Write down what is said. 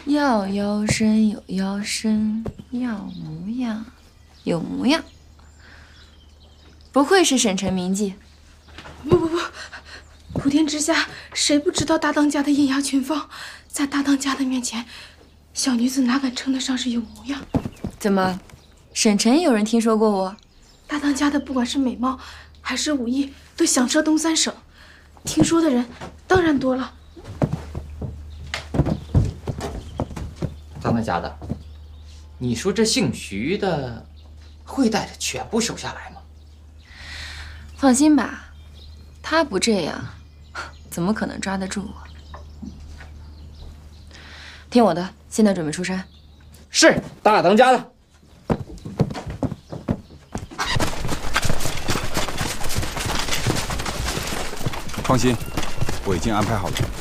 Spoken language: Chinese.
要腰身有腰身，要模样有模样。不愧是沈晨名妓。 不，普天之下谁不知道大当家的艳压群芳？在大当家的面前，小女子哪敢称得上是有模样？ 怎么，沈晨有人听说过我？ 大当家的不管是美貌还是武艺，都响彻东三省，听说的人当然多了。 大当家的，你说这姓徐的会带着全部手下来吗？ 放心吧，他不这样，怎么可能抓得住我？听我的，现在准备出山。 是大当家的。 放心，我已经安排好了。